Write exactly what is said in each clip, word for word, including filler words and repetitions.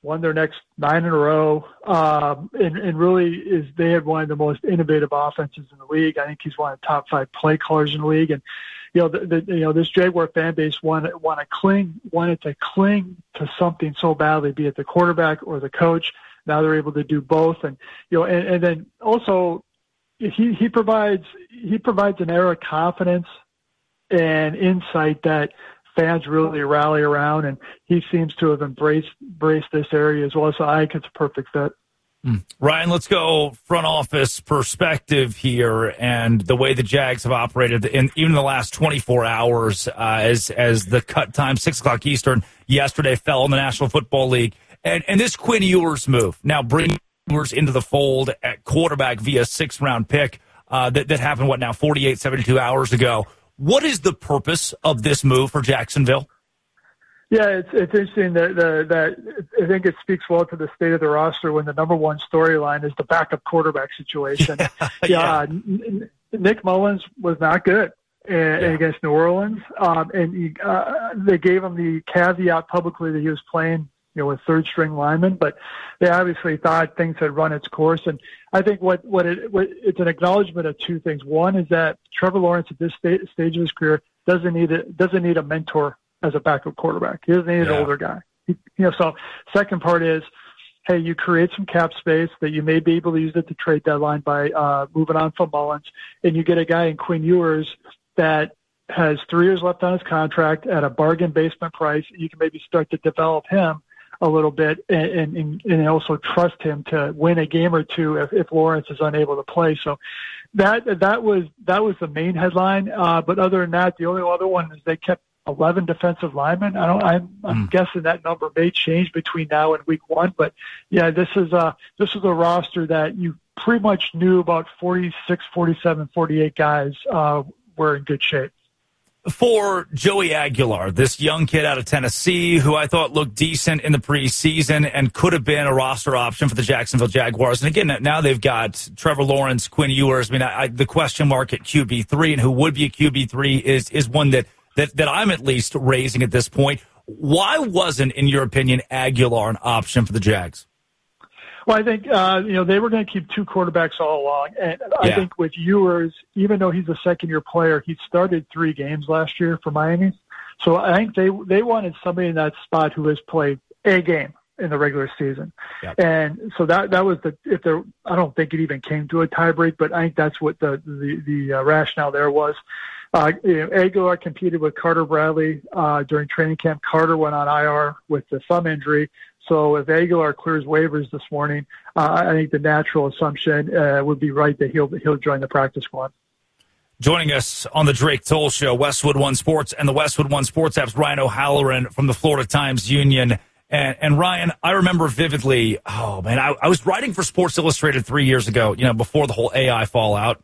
won their next nine in a row, um, and, and really is they had one of the most innovative offenses in the league. I think he's one of the top five play callers in the league, and you know, the, the, you know, this Jaguar fan base wanted want to cling wanted to cling to something so badly, be it the quarterback or the coach. Now they're able to do both, and you know, and, and then also he he provides he provides an air of confidence and insight that fans really rally around, and he seems to have embraced embraced this area as well. So I think it's a perfect fit. Mm. Ryan, let's go front office perspective here, and the way the Jags have operated in even the last twenty-four hours, uh, as as the cut time six o'clock Eastern yesterday fell in the National Football League, and and this Quinn Ewers move now bringing Ewers into the fold at quarterback via sixth round pick uh, that that happened what now forty-eight, seventy-two hours ago. What is the purpose of this move for Jacksonville? Yeah, it's it's interesting that the, that I think it speaks well to the state of the roster when the number one storyline is the backup quarterback situation. yeah, yeah. N- Nick Mullins was not good uh, yeah. against New Orleans, um, and he, uh, they gave him the caveat publicly that he was playing, you know, with third string linemen, but they obviously thought things had run its course. And I think what, what it, what, it's an acknowledgement of two things. One is that Trevor Lawrence at this sta- stage of his career doesn't need a, doesn't need a mentor as a backup quarterback. He doesn't need yeah. an older guy. He, you know, so second part is, hey, you create some cap space that you may be able to use at the trade deadline by uh, moving on from Mullins, and you get a guy in Quinn Ewers that has three years left on his contract at a bargain basement price. You can maybe start to develop him a little bit and, and, and also trust him to win a game or two if, if Lawrence is unable to play. So that that was that was the main headline. Uh, but other than that, the only other one is they kept eleven defensive linemen. I don't. I'm, I'm mm. guessing that number may change between now and week one. But yeah, this is a this is a roster that you pretty much knew about forty-six, forty-seven, forty-eight guys uh, were in good shape. For Joey Aguilar, this young kid out of Tennessee who I thought looked decent in the preseason and could have been a roster option for the Jacksonville Jaguars. And again, now they've got Trevor Lawrence, Quinn Ewers. I mean, I, I, the question mark at Q B three and who would be a Q B three is is one that, that, that I'm at least raising at this point. Why wasn't, in your opinion, Aguilar an option for the Jags? Well, I think, uh, you know, they were going to keep two quarterbacks all along. And I yeah. think with Ewers, even though he's a second-year player, he started three games last year for Miami. So I think they they wanted somebody in that spot who has played a game in the regular season. Yep. And so that that was the – if there, I don't think it even came to a tiebreak, but I think that's what the, the, the uh, rationale there was. Uh, you know, Aguilar competed with Carter Bradley uh, during training camp. Carter went on I R with the thumb injury. So if Aguilar clears waivers this morning, uh, I think the natural assumption uh, would be right that he'll he'll join the practice squad. Joining us on the Drake Toll Show, Westwood One Sports and the Westwood One Sports app's Ryan O'Halloran from the Florida Times Union. And, and Ryan, I remember vividly, oh, man, I, I was writing for Sports Illustrated three years ago, you know, before the whole A I fallout.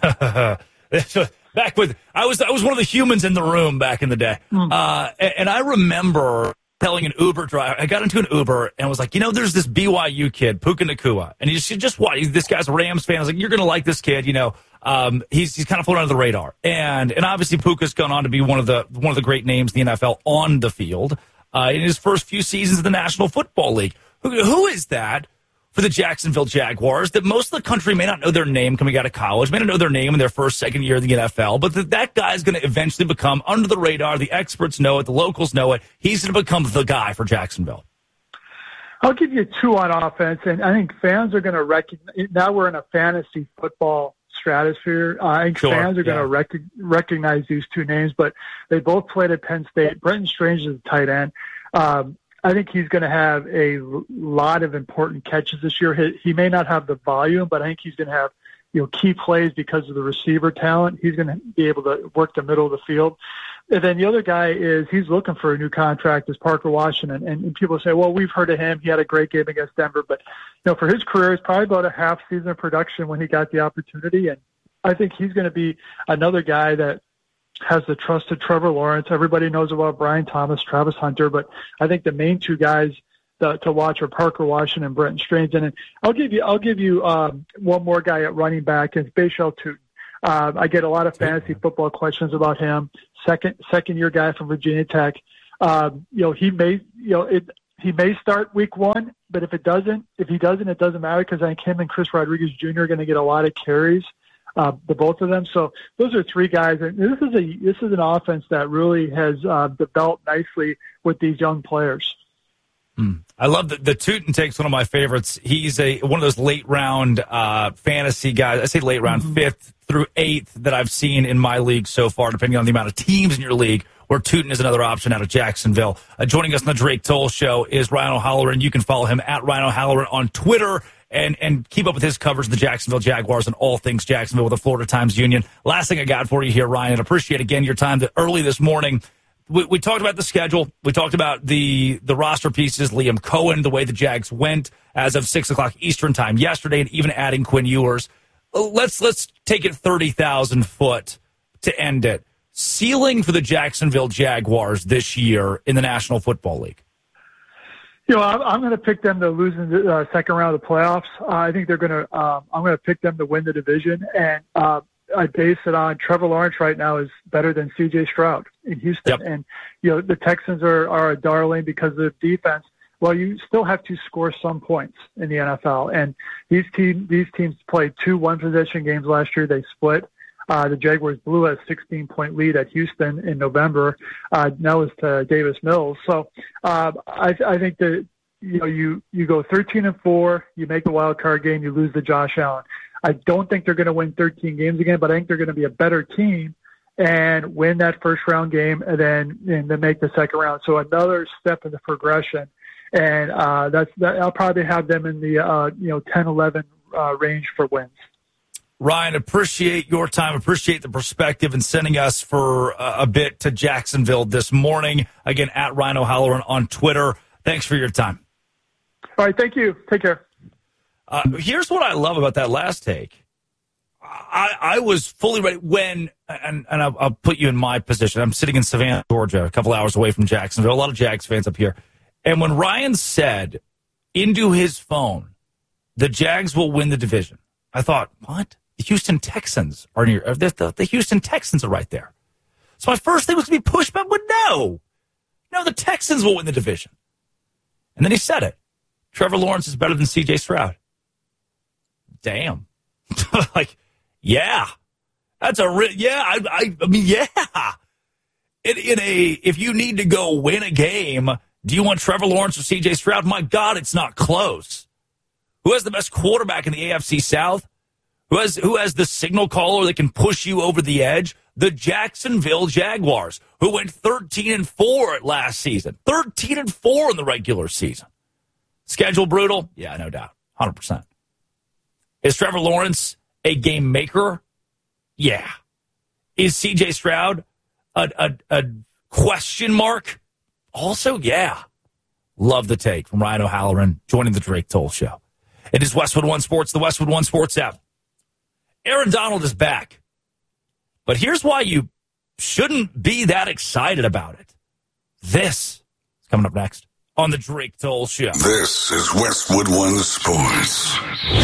Back with, I was I was one of the humans in the room back in the day. Mm. Uh, and, and I remember telling an Uber driver, I got into an Uber and was like, you know, there's this B Y U kid, Puka Nacua, and he's just what this guy's a Rams fan. I was like, you're going to like this kid, you know. Um, he's he's kind of flown under the radar, and and obviously Puka's gone on to be one of the one of the great names in the N F L on the field uh, in his first few seasons of the National Football League. Who, who is that for the Jacksonville Jaguars that most of the country may not know their name coming out of college, may not know their name in their first, second year of the N F L, but that, that guy is going to eventually become under the radar. The experts know it. The locals know it. He's going to become the guy for Jacksonville. I'll give you two on offense, and I think fans are going to recognize – now we're in a fantasy football stratosphere. Uh, I think sure, fans are yeah. going to rec- recognize these two names, but they both played at Penn State. Brenton Strange is a tight end. Um, I think he's going to have a lot of important catches this year. He, he may not have the volume, but I think he's going to have, you know, key plays because of the receiver talent. He's going to be able to work the middle of the field. And then the other guy is he's looking for a new contract is Parker Washington. And, and people say, well, we've heard of him. He had a great game against Denver. But, you know, for his career, it's probably about a half season of production when he got the opportunity. And I think he's going to be another guy that has the trust of Trevor Lawrence. Everybody knows about Brian Thomas, Travis Hunter, but I think the main two guys to, to watch are Parker Washington and Brenton Strange. And I'll give you, I'll give you um, one more guy at running back. It's Bashal Tutin. Uh, I get a lot of fantasy football questions about him. Second, second year guy from Virginia Tech. Um, you know, he may, you know, it, he may start week one, but if it doesn't, if he doesn't, it doesn't matter because I think him and Chris Rodriguez Junior are going to get a lot of carries, uh, the both of them. So those are three guys, and this is a this is an offense that really has uh, developed nicely with these young players. Mm. I love the, the Tootin takes one of my favorites. He's a one of those late round uh, fantasy guys. I say late round, mm-hmm. fifth through eighth that I've seen in my league so far, depending on the amount of teams in your league, where Tootin is another option out of Jacksonville. Uh, joining us on the Drake Toll Show is Ryan O'Halloran. You can follow him at Ryan O'Halloran on Twitter and, and keep up with his coverage of the Jacksonville Jaguars and all things Jacksonville with the Florida Times Union. Last thing I got for you here, Ryan, appreciate again your time early this morning. We, we talked about the schedule. We talked about the the roster pieces, Liam Cohen, the way the Jags went as of six o'clock Eastern time yesterday, and even adding Quinn Ewers. Let's let's take it thirty thousand foot to end it. Ceiling for the Jacksonville Jaguars this year in the National Football League. You know, I'm, I'm going to pick them to lose in the uh, second round of the playoffs. Uh, I think they're going to. Uh, I'm going to pick them to win the division, and uh, I base it on Trevor Lawrence right now is better than C J Stroud in Houston. Yep. And, you know, the Texans are, are a darling because of the defense. Well, you still have to score some points in the N F L. And these team, these teams played two one-possession games last year. They split. Uh, the Jaguars blew a sixteen-point lead at Houston in November. Uh, that was to Davis Mills. So uh, I, I think that, you know, you, you go thirteen and four, you make the wild card game, you lose to Josh Allen. I don't think they're going to win thirteen games again, but I think they're going to be a better team and win that first round game and then and then make the second round. So another step in the progression, and uh, that's that, I'll probably have them in the uh, you know ten eleven uh, range for wins. Ryan, appreciate your time, appreciate the perspective, and sending us for uh, a bit to Jacksonville this morning. Again, at Ryan O'Halloran on Twitter. Thanks for your time. All right, thank you. Take care. Uh, here's what I love about that last take. I, I was fully ready when, and, and I'll, I'll put you in my position. I'm sitting in Savannah, Georgia, a couple hours away from Jacksonville. A lot of Jags fans up here. And when Ryan said into his phone, the Jags will win the division, I thought, what? The Houston Texans are near. The, the, the Houston Texans are right there. So my first thing was to be pushed back, but no. No, the Texans will win the division. And then he said it. Trevor Lawrence is better than C J Stroud. Damn. Like, yeah. That's a real, yeah, I, I, I mean, yeah. In, in a, if you need to go win a game, do you want Trevor Lawrence or C J Stroud? My God, it's not close. Who has the best quarterback in the A F C South? Who has, who has the signal caller that can push you over the edge? The Jacksonville Jaguars, who went thirteen and four last season. thirteen and four in the regular season. Schedule brutal? Yeah, no doubt. one hundred percent. Is Trevor Lawrence a game maker? Yeah. Is C J Stroud a, a, a question mark? Also, yeah. Love the take from Ryan O'Halloran joining the Drake Toll Show. It is Westwood One Sports, the Westwood One Sports app. Aaron Donald is back. But here's why you shouldn't be that excited about it. This is coming up next on the Drake Toll Show. This is Westwood One Sports.